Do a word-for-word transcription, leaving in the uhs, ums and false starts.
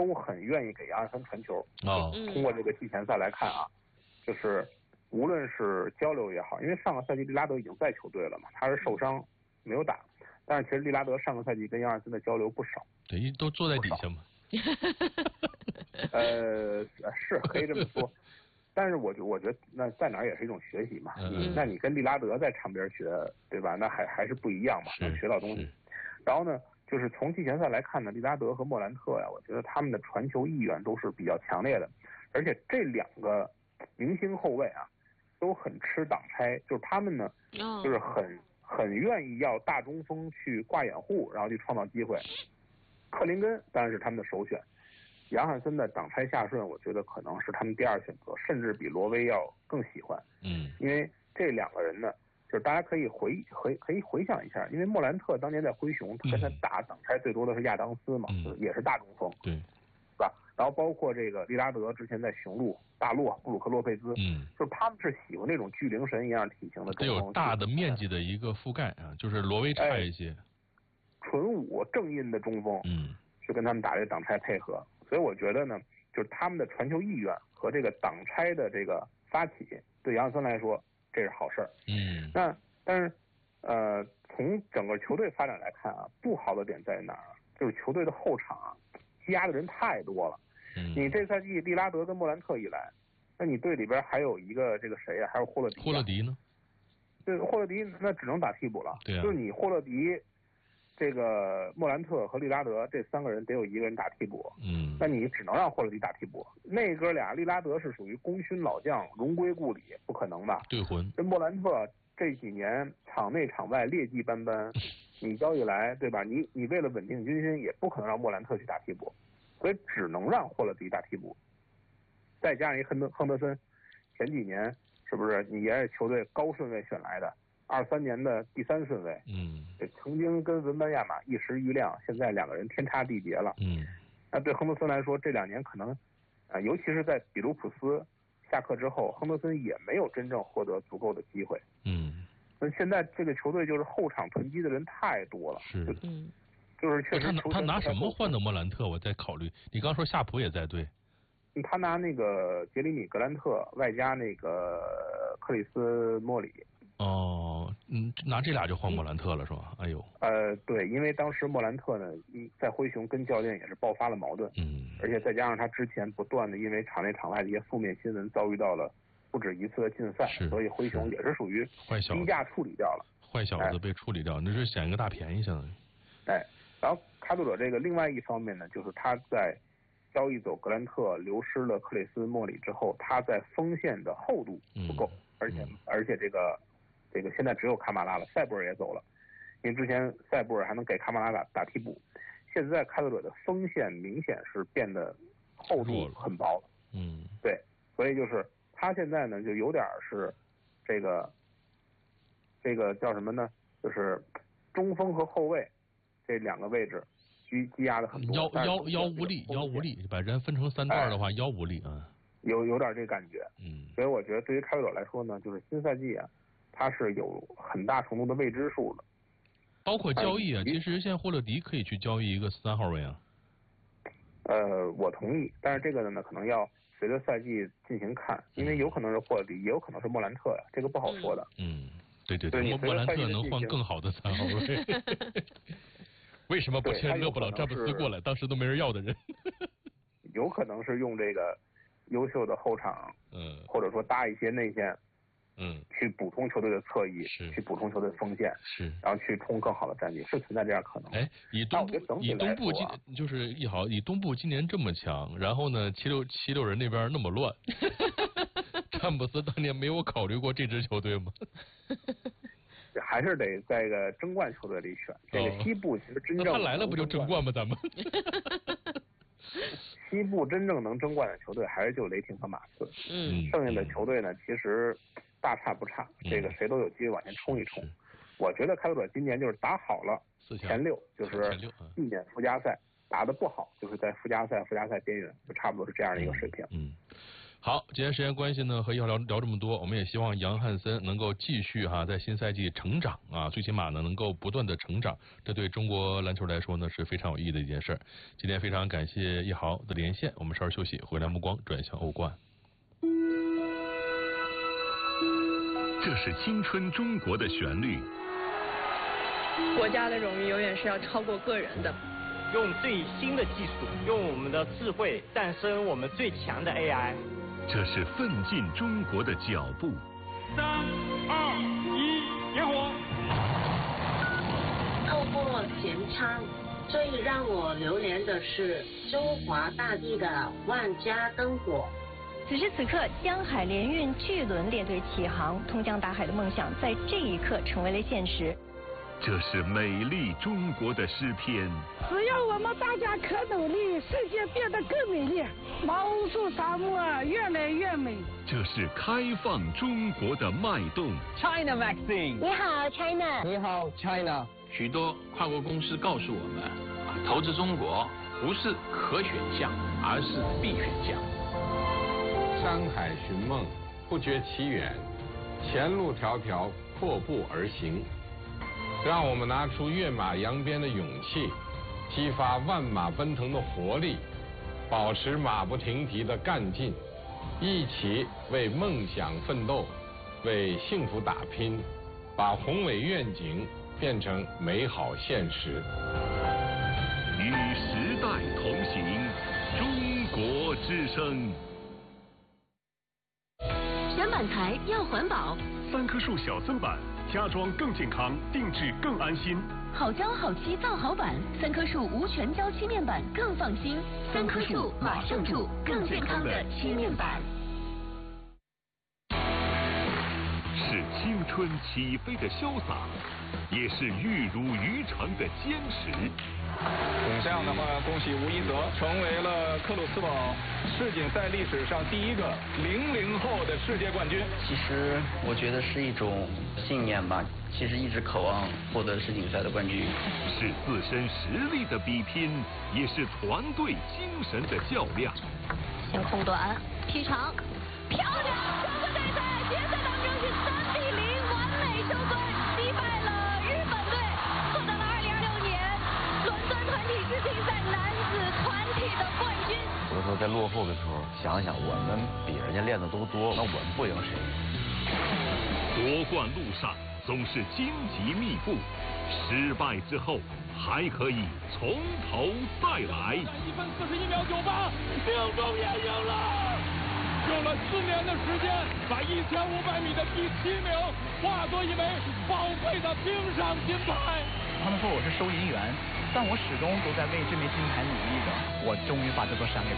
都很愿意给杨汉森传球。 哦， 通过这个季前赛来看啊，就是无论是交流也好，因为上个赛季利拉德已经在球队了嘛，他是受伤没有打，但是其实利拉德上个赛季跟杨汉森的交流不少。 对，都坐在底下嘛。 呃，是可以这么说。但是我觉我觉得那在哪儿也是一种学习嘛， 嗯、 你那你跟利拉德在场边学，对吧？那还还是不一样嘛，能学到东西。然后呢，就是从季前赛来看呢，利拉德和莫兰特呀，我觉得他们的传球意愿都是比较强烈的，而且这两个明星后卫啊，都很吃挡拆，就是他们呢，就是很很愿意要大中锋去挂掩护，然后去创造机会。克林根当然是他们的首选。杨汉森的挡拆下顺，我觉得可能是他们第二选择，甚至比罗威要更喜欢。 嗯， 因为这两个人呢，就是大家可以回回可以回想一下，因为莫兰特当年在灰熊，他跟他打挡拆最多的是亚当斯嘛， 嗯、 也是大中锋， 对， 是吧？然后包括这个利拉德之前在雄鹿、大洛、布鲁克洛佩兹， 嗯， 就是他们是喜欢那种巨灵神一样体型的中锋， 有大的面积的一个覆盖啊，就是罗威差一些， 哎、纯武正印的中锋， 嗯， 去跟他们打这个挡拆配合。所以我觉得呢，就是他们的传球意愿和这个挡拆的这个发起，对杨汉森来说这是好事儿。 嗯， 那但是呃，从整个球队发展来看啊，不好的点在哪儿？就是球队的后场啊，积压的人太多了。 嗯， 你这赛季利拉德跟莫兰特一来，那你队里边还有一个这个谁呀、啊？还有霍勒迪、啊。 霍勒迪呢？ 对，霍勒迪那只能打替补了。 对啊， 就是你霍勒迪。这个莫兰特和利拉德这三个人得有一个人打替补， 嗯， 那你只能让霍勒迪打替补。那哥俩，利拉德是属于功勋老将，荣归故里，不可能的。 对魂。 跟莫兰特这几年场内场外劣迹斑斑，你交易来，对吧？你你为了稳定军心，也不可能让莫兰特去打替补，所以只能让霍勒迪打替补。再加上一亨德亨德森，前几年是不是你也是球队高顺位选来的？二三年的第三顺位， 嗯， 曾经跟文班亚马一时瑜亮，现在两个人天差地别了。 嗯， 那对亨德森来说，这两年可能，啊、呃，尤其是在比卢普斯下课之后，亨德森也没有真正获得足够的机会。 嗯， 那现在这个球队就是后场囤积的人太多了。 是， 嗯，就是确实他他拿什么换的莫兰特？我在考虑。你刚说夏普也在队。 他拿那个杰里米格兰特外加那个克里斯莫里。 哦，嗯，拿这俩就换莫兰特了是吧？哎呦， 呃，对，因为当时莫兰特呢，在灰熊跟教练也是爆发了矛盾， 嗯， 而且再加上他之前不断的因为场内场外的一些负面新闻遭遇到了不止一次的禁赛，所以灰熊也是属于低价处理掉了， 坏小子被处理掉，那是捡个大便宜相当于。 哎，然后开拓者这个另外一方面呢，就是他在交易走格兰特，流失了克里斯莫里之后，他在锋线的厚度不够， 嗯、 而且、 嗯、 而且这个。这个现在只有卡马拉了，塞布尔也走了，因为之前塞布尔还能给卡马拉打打替补，现在开拓者的锋线明显是变得厚度很薄了， 嗯， 对，所以就是他现在呢就有点是这个这个叫什么呢？就是中锋和后卫这两个位置积积压的很多， 腰腰腰无力，腰无力，把人分成三段的话，哎、腰无力啊， 有有点这感觉， 嗯， 所以我觉得对于开拓者来说呢，就是新赛季啊。它是有很大程度的未知数的， 包括交易啊。其实现在霍勒迪可以去交易一个三号位啊。 呃，我同意，但是这个呢，可能要随着赛季进行看，因为有可能是霍勒迪，也有可能是莫兰特呀，这个不好说的。 嗯，对对对， 莫莫兰特能换更好的三号位。为什么不签勒布朗詹姆斯过来？当时都没人要的人。 有可能是用这个优秀的后场， 嗯， 或者说搭一些内线。 嗯， 去补充球队的侧翼， 是去补充球队的锋线， 是， 然后去冲更好的战绩，是存在这样可能。 哎，以东部以东部今啊、 就是一好，以东部今年这么强，然后呢，七六七六人那边那么乱，詹姆斯当年没有考虑过这支球队吗？ 还是得在一个争冠球队里选。这个西部其实真正、 哦、他来了不就争冠吗？咱们西部真正能争冠的球队还是就雷霆和马刺， 嗯， 剩下的球队呢，其实。大差不差，这个谁都有机会往前冲一冲。嗯、我觉得开拓者今年就是打好了前六，就是避免附加赛；打得不好，就是在附加赛、附加赛边缘，就差不多是这样的一个水平。 嗯， 好，今天时间关系呢，和一号聊聊这么多，我们也希望杨汉森能够继续哈，在新赛季成长啊，最起码呢能够不断的成长，这对中国篮球来说呢是非常有意义的一件事儿。今天非常感谢一号的连线，我们稍事休息，回来目光转向欧冠。 这是青春中国的旋律。 国家的荣誉永远是要超过个人的。 用最新的技术，用我们的智慧诞生我们最强的 A I。 这是奋进中国的脚步。 三二一，点火！ 透过前舱，最让我流连的是中华大地的万家灯火。 此时此刻，江海联运巨轮列队起航，通江达海的梦想在这一刻成为了现实。 这是美丽中国的诗篇。 只要我们大家可努力，世界变得更美丽，毛乌素沙漠越来越美。 这是开放中国的脉动。 China Vaccine。 你好 China。 你好 China。 许多跨国公司告诉我们，投资中国不是可选项，而是必选项。 山海寻梦，不觉其远；前路迢迢，阔步而行。让我们拿出跃马扬鞭的勇气，激发万马奔腾的活力，保持马不停蹄的干劲，一起为梦想奋斗，为幸福打拼，把宏伟愿景变成美好现实。 与时代同行，中国之声。 选板材要环保， 三棵树小森板。家装更健康，定制更安心。 好胶好漆造好板，三棵树无全胶漆面板更放心。三棵树马上住，更健康的漆面板。 是青春起飞的潇洒，也是玉汝于成的坚持。 这样的话，恭喜吴一泽成为了克鲁斯堡世锦赛历史上第一个零零后的世界冠军。 其实我觉得是一种信念吧，其实一直渴望获得世锦赛的冠军。 是自身实力的比拼，也是团队精神的较量。 先空短，劈长，漂亮！中国队在决赛当中是三比零完美收队，击败了日本队，获得了二零二六年伦敦团体世锦赛男子团体的冠军。 有的时候在落后的时候，想想我们比人家练的都多，那我们不赢谁？ 夺冠路上总是荆棘密布，失败之后还可以从头再来。 一分四十一秒九八，命中也赢了。用了四年的时间，把一千五百米的第七名化作一枚宝贵的冰上金牌。 他们说我是收银员，但我始终都在为这枚金牌努力着。我终于把这座山给